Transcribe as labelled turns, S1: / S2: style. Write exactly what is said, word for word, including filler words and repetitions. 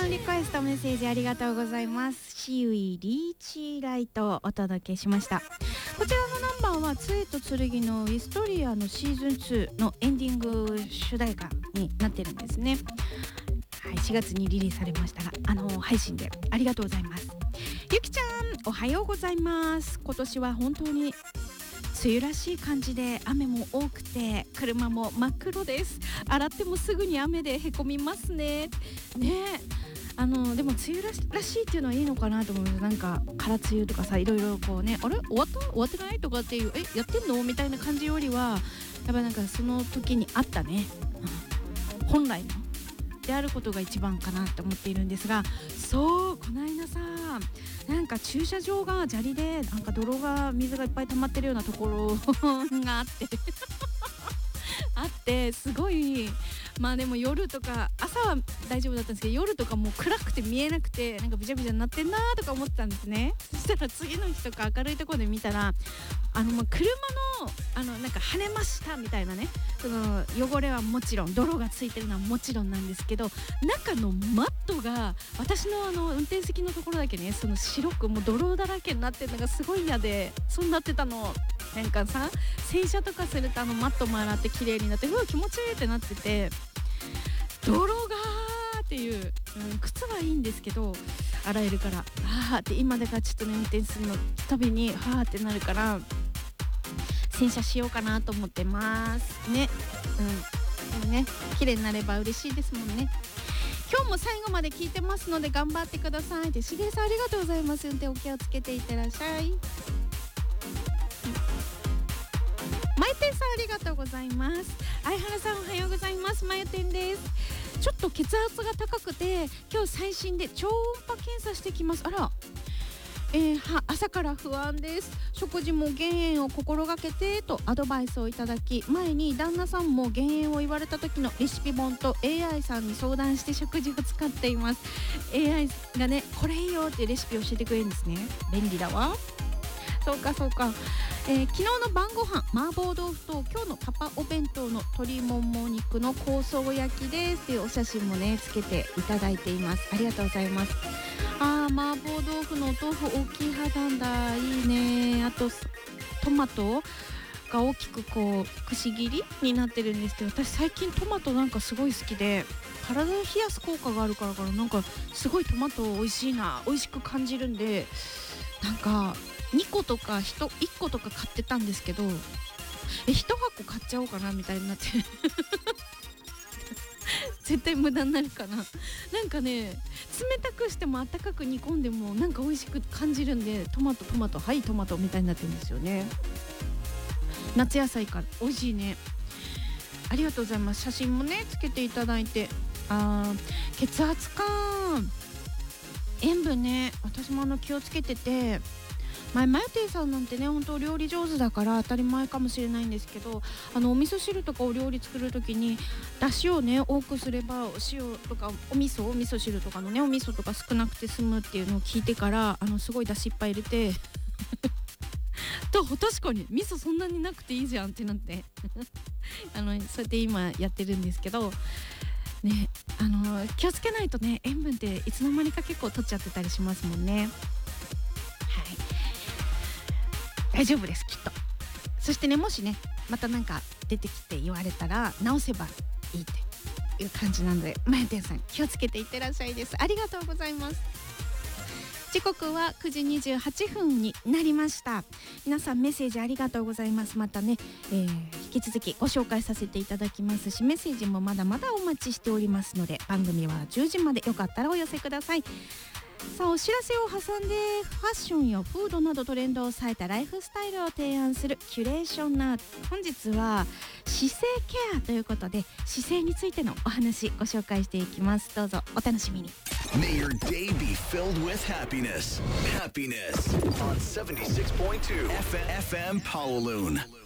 S1: さんリクエストメッセージありがとうございます。シウイリーチライトをお届けしました。こちらのナンバーは杖と剣のウィストリアのシーズンツーのエンディング主題歌になってるんですね。はい、しがつにリリースされましたが、あの配信でありがとうございます。ゆきちゃんおはようございます。今年は本当に梅雨らしい感じで雨も多くて車も真っ黒です。洗ってもすぐに雨でへこみますね。ねえ、あのでも梅雨ら し, らしいっていうのはいいのかなと思うんです。なんか空梅雨とかさ、いろいろこうね、あれ終わった終わってないとかっていう、えやってんのみたいな感じよりは、やっぱなんかその時にあったね、うん、本来のであることが一番かなと思っているんですが、そうこの間さ、なんか駐車場が砂利でなんか泥が水がいっぱい溜まってるようなところがあってあってすごい、まあでも夜とか朝は大丈夫だったんですけど、夜とかもう暗くて見えなくて、なんかビチャビチャになってんなとか思ってたんですね。そしたら次の日とか明るいところで見たら、あのまあ車のあのなんか跳ねましたみたいなね、その汚れはもちろん、泥がついてるのはもちろんなんですけど、中のマットが私のあの運転席のところだけね、その白くもう泥だらけになってるのがすごい嫌で、そうなってたの。なんかさ、洗車とかするとあのマットも洗って綺麗になって、うわ気持ちいいってなってて、泥がーっていう、うん、靴はいいんですけど洗えるから、あーって今だからちょっとね運転するのたびにはーってなるから、洗車しようかなと思ってますね。うん、でもね綺麗になれば嬉しいですもんね。今日も最後まで聞いてますので頑張ってください。で、しげさんありがとうございます。運転お気をつけていってらっしゃい。まゆてんさんありがとうございます。相原さんおはようございます。まゆてんです。ちょっと血圧が高くて今日最新で超音波検査してきます。あら、えー、は朝から不安です。食事も減塩を心がけてとアドバイスをいただき、前に旦那さんも減塩を言われた時のレシピ本と エーアイ さんに相談して食事を使っています。 エーアイ がねこれいいよってレシピを教えてくれるんですね。便利だわ。そうかそうか、えー、昨日の晩ご飯麻婆豆腐と今日のパパお弁当の鶏もも肉の香草焼きですっていうお写真もねつけていただいています。ありがとうございます。あー、麻婆豆腐のお豆腐大きい派なんだ、いいね。あとトマトが大きくこうくし切りになってるんですけど、私最近トマトなんかすごい好きで、体を冷やす効果があるからかな、なんかすごいトマト美味しいな、美味しく感じるんで、なんかにことか いっことか買ってたんですけど、えいち箱買っちゃおうかなみたいになって絶対無駄になるかな。なんかね冷たくしても温かく煮込んでもなんか美味しく感じるんで、トマトトマトはいトマトみたいになってるんですよね。夏野菜から美味しいね。ありがとうございます。写真もねつけていただいて。あー、血圧か、塩分ね私もあの気をつけてて、前マヨティさんなんてね本当料理上手だから当たり前かもしれないんですけど、あのお味噌汁とかお料理作る時に出汁をね多くすればお塩とかお味噌お味噌汁とかのねお味噌とか少なくて済むっていうのを聞いてから、あのすごい出汁いっぱい入れてと確かに味噌そんなになくていいじゃんってなってあのそうやって今やってるんですけどね、あの気をつけないとね塩分っていつの間にか結構取っちゃってたりしますもんね。大丈夫ですきっと。そしてねもしねまたなんか出てきて言われたら直せばいいっていう感じなので、まやてんさん気をつけていってらっしゃいです。ありがとうございます。時刻はくじにじゅうはっぷんになりました。皆さんメッセージありがとうございます。またね、えー、引き続きご紹介させていただきますし、メッセージもまだまだお待ちしておりますので、番組はじゅうじまでよかったらお寄せください。さあお知らせを挟んでファッションやフードなどトレンドを抑えたライフスタイルを提案するキュレーションナー。本日は姿勢ケアということで姿勢についてのお話ご紹介していきます。どうぞお楽しみに。
S2: May your day be filled with happiness. Happiness on seventy-six point two F M Kowloon.